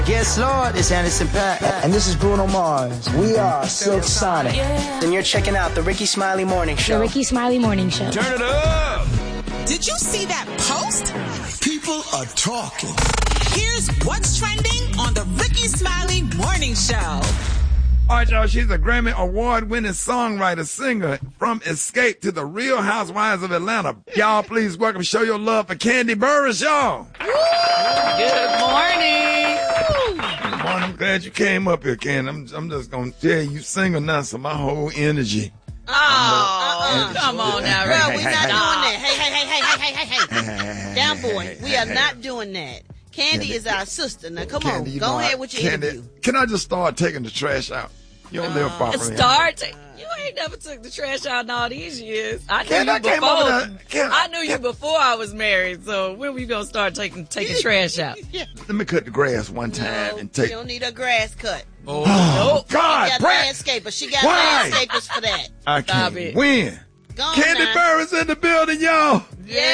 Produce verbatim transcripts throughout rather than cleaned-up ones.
Yes, Lord, it's Anderson .Paak. And this is Bruno Mars. We are Silk Sonic. Yeah. And you're checking out the Ricky Smiley Morning Show. The Ricky Smiley Morning Show. Turn it up! Did you see that post? People are talking. Here's what's trending on the Ricky Smiley Morning Show. All right, y'all, she's a Grammy Award-winning songwriter, singer from Escape to the Real Housewives of Atlanta. Y'all, please welcome, show your love for Kandi Burruss, y'all. Good morning. Good morning. I'm glad you came up here, Kandi. I'm, I'm just going to tell you, you sing enough, so my whole energy. Oh, uh-uh. Come on now, Bro, Ricky. we're not doing that. Hey, hey, hey, hey, hey, hey, hey, hey. Down, boy. We are not doing that. Kandi is our sister. Now, come Kandi, on. you Go know, ahead with your Kandi, interview. Can I just start taking the trash out? You don't live far from here. Start. You ain't never took the trash out in all these years. I knew Can you I came before. over there? Can I knew you before I was married. So when were you gonna start taking taking trash out? Yeah. Let me cut the grass one time No, and take. she don't need her grass cut. Oh, Nope. God, She got Brett. landscapers. She got Why? landscapers for that. I Stop can't it. win. Go on Kandi now. Burruss in the building, y'all.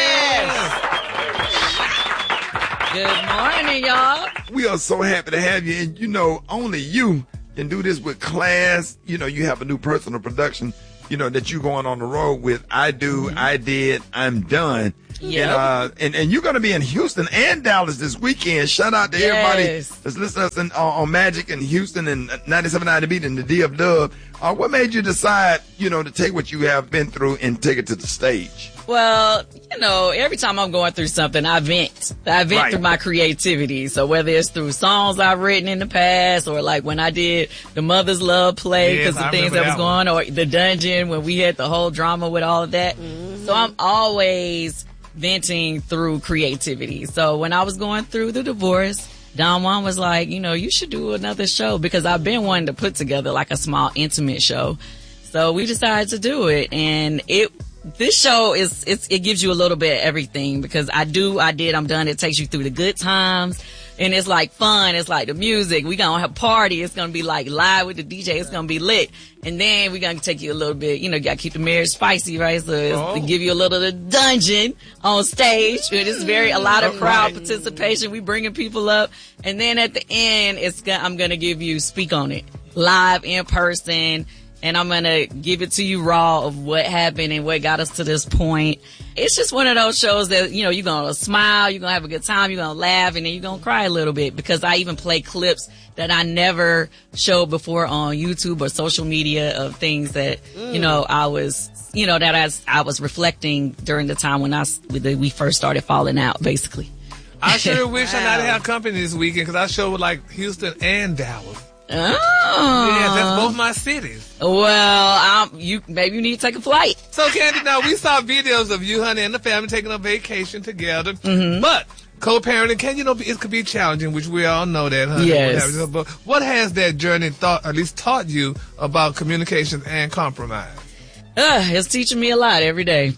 Yes. Good morning, y'all. We are so happy to have you. And you know, only you can do this with class. You know, you have a new personal production, you know, that you going on the road with. I do, mm-hmm. I did, I'm done. Yep. And, uh, and, and you're going to be in Houston and Dallas this weekend. Shout out to Yes. everybody that's listening to us in, uh, on Magic in Houston and ninety-seven point nine The Beat and the D F Dub. Uh, what made you decide, you know, to take what you have been through and take it to the stage? Well, you know, every time I'm going through something, I vent. I vent Right. through my creativity. So whether it's through songs I've written in the past or like when I did the Mother's Love play because Yes, the I things that remember was that going on, or the dungeon when we had the whole drama with all of that. Mm-hmm. So I'm always venting through creativity. So when I was going through the divorce, Don Juan was like, you know, you should do another show because I've been wanting to put together like a small intimate show. So we decided to do it, and it this show is it's it gives you a little bit of everything because I do, I did, I'm done. It takes you through the good times, and it's like fun. It's like the music. We gonna have a party. It's gonna be like live with the D J. It's gonna be lit, and then we're gonna take you a little bit. You know, you gotta keep the marriage spicy, right? So it's Oh. to give you a little of the dungeon on stage. It's very a lot of crowd participation. We bringing people up, and then at the end, it's gonna, I'm gonna give you speak on it live in person. And I'm going to give it to you raw of what happened and what got us to this point. It's just one of those shows that, you know, you're going to smile, you're going to have a good time, you're going to laugh, and then you're going to cry a little bit because I even play clips that I never showed before on YouTube or social media of things that, mm. you know, I was, you know, that I, I was reflecting during the time when I, we first started falling out, basically. I sure wish wow. I not have company this weekend because I showed like Houston and Dallas. Oh. Yeah, that's both my cities. Well, um, you maybe you need to take a flight. So, Kandi, now we saw videos of you, honey, and the family taking a vacation together. Mm-hmm. But co-parenting can, you know, it could be challenging, which we all know that, honey. Yes. But what has that journey taught, at least taught you about communication and compromise? Uh, it's teaching me a lot every day.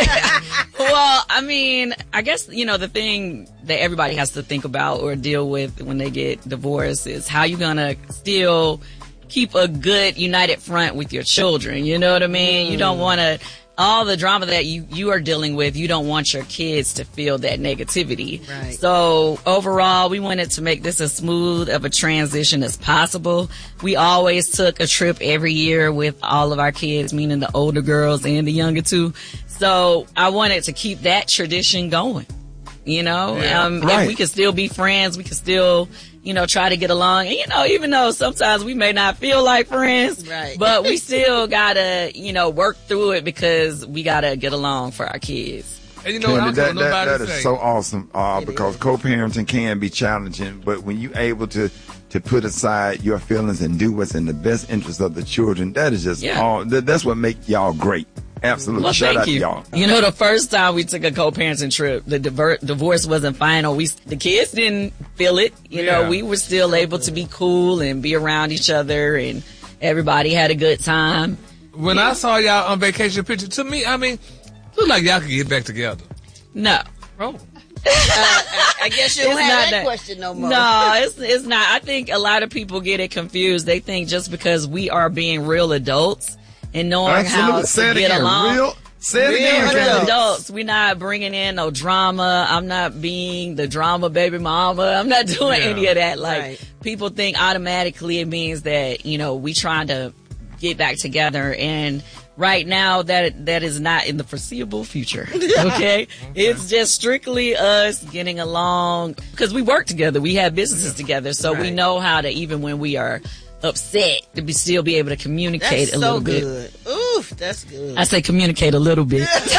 Well, I mean, I guess, you know, the thing that everybody has to think about or deal with when they get divorced is how you gonna still keep a good united front with your children. You know what I mean? Mm. You don't want to, all the drama that you, you are dealing with, you don't want your kids to feel that negativity. Right. So overall, we wanted to make this as smooth of a transition as possible. We always took a trip every year with all of our kids, meaning the older girls and the younger two. So I wanted to keep that tradition going, you know, yeah, um, right. and we could still be friends. We could still, you know, try to get along. And, you know, even though sometimes we may not feel like friends, right. but we still gotta, you know, work through it because we gotta get along for our kids. And you know what? I Kandi, don't that, know that, nobody that is say. so awesome uh, because is. co-parenting can be challenging, but when you're able to to put aside your feelings and do what's in the best interest of the children, that is just Yeah. all. That, that's what makes y'all great. Absolutely. Well, Shout thank out you. to y'all. You know, the first time we took a co-parenting trip, the diver- divorce wasn't final. We, the kids didn't feel it. You Yeah. know, we were still able to be cool and be around each other, and everybody had a good time. When Yeah. I saw y'all on vacation picture, to me, I mean, looked like y'all could get back together. No. Oh. Uh, I guess you don't It's have not that, that. question no more. No, it's it's not. I think a lot of people get it confused. They think just because we are being real adults and knowing Absolutely. how Say to it get again. along. Real Say it Real again, We're Candy. adults. We're not bringing in no drama. I'm not being the drama baby mama. I'm not doing Yeah. any of that. Like, Right. people think automatically it means that, you know, we trying to get back together. And right now, that that is not in the foreseeable future. Okay? okay. It's just strictly us getting along because we work together. We have businesses together. So we Right. know how to, even when we are upset, to be still be able to communicate That's a so little bit. good. Oof, that's good. I say communicate a little bit. he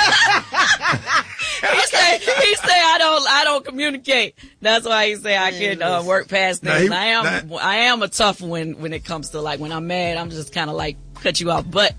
say he say I don't I don't communicate. That's why he say I can uh, work past Now, things. he- I am now- I am a tough one when it comes to, like, when I'm mad. I'm just kind of like cut you off, but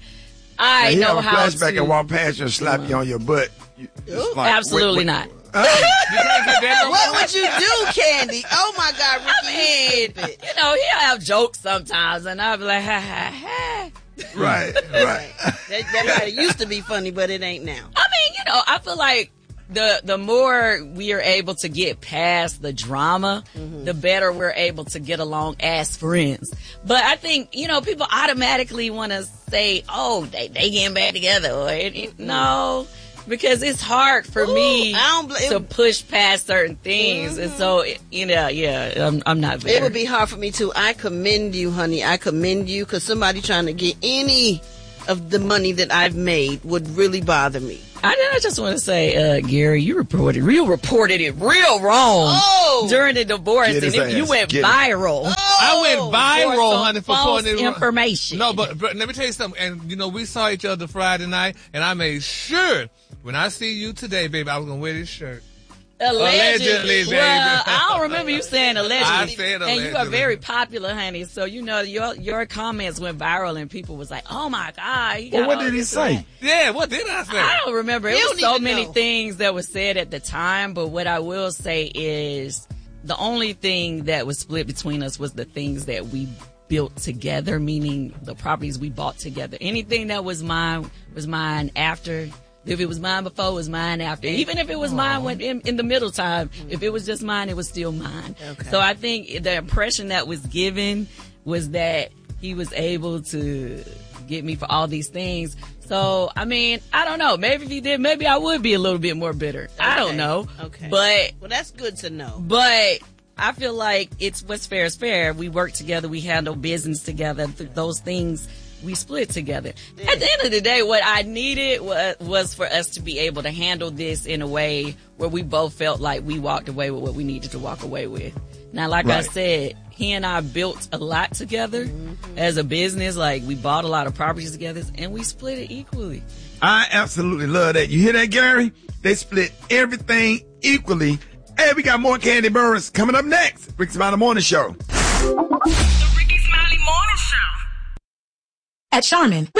I He know have a how flashback to. and walk past you and slap you on your butt. You- it's like, Absolutely wait, not. wait. You can't get that no What more. would you do, Candy? Oh my God, Ricky, I mean, you stupid. you know, he'll have jokes sometimes, and I'll be like, ha ha ha. Right, right. That, that might have used to be funny, but it ain't now. I mean, you know, I feel like the the more we are able to get past the drama, Mm-hmm. the better we're able to get along as friends. But I think, you know, people automatically want to say, oh, they, they getting back together. Or it, it- no, because it's hard for Ooh, me I don't bl- to it- push past certain things. And so, it, you know, yeah, I'm, I'm not there. It would be hard for me too. I commend you, honey. I commend you because somebody trying to get any of the money that I've made would really bother me. I, I just want to say, uh, Gary, you reported, real reported it real wrong Oh! during the divorce, Get and his if you ass. went Get him. viral. I went viral, some honey, for false putting it wrong. information. No, but, but let me tell you something. And, you know, we saw each other Friday night, and I made sure when I see you today, baby, I was going to wear this shirt. Allegedly, Allegedly, baby. well, I don't remember you saying allegedly. I said And you are allegedly. very popular, honey. So you know your your comments went viral, and people was like, "Oh my God!" He Well, got what all did he this and say? that. Yeah, what did I say? I don't remember. It You was don't so even many know. things that was said at the time. But what I will say is the only thing that was split between us was the things that we built together, meaning the properties we bought together. Anything that was mine was mine after. If it was mine before, it was mine after. Even if it was mine when, in, in the middle time, if it was just mine, it was still mine. Okay. So I think the impression that was given was that he was able to get me for all these things. So, I mean, I don't know. Maybe if he did, maybe I would be a little bit more bitter. I don't Okay. know. Okay. But Well, that's good to know. but I feel like it's what's fair is fair. We work together. We handle business together. Th- those things we split together. At the end of the day, what I needed was, was for us to be able to handle this in a way where we both felt like we walked away with what we needed to walk away with. Now, like I Right. said, he and I built a lot together as a business. Like, we bought a lot of properties together, and we split it equally. I absolutely love that. You hear that, Gary? They split everything equally. Hey, we got more Candy Burris coming up next. Ricky Smiley Morning Show. The Ricky Smiley Morning Show. At Charmin,